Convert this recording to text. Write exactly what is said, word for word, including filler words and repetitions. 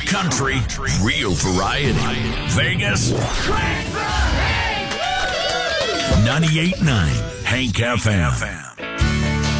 country, real variety. Vegas, ninety-eight point nine Hank F M.